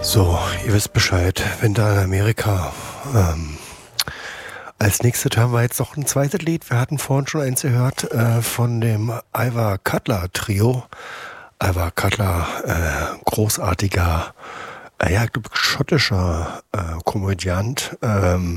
So, ihr wisst Bescheid, Winter in Amerika. Als nächstes hören wir jetzt noch ein zweites Lied. Wir hatten vorhin schon eins gehört von dem Ivor Cutler Trio. Ivor Cutler, großartiger, ja, ich glaube, schottischer Komödiant.